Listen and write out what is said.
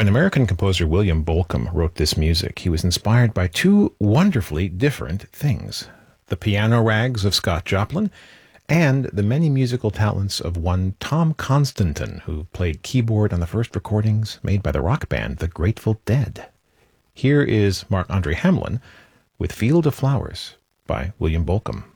When American composer William Bolcom wrote this music, he was inspired by two wonderfully different things: the piano rags of Scott Joplin and the many musical talents of one Tom Constantin, who played keyboard on the first recordings made by the rock band The Grateful Dead. Here is Marc-Andre Hamelin with Field of Flowers by William Bolcom.